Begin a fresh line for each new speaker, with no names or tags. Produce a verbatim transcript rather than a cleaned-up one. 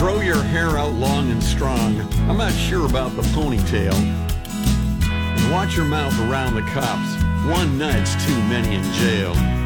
Grow your hair out long and strong. I'm not sure about the ponytail. And watch your mouth around the cops. One night's too many in jail.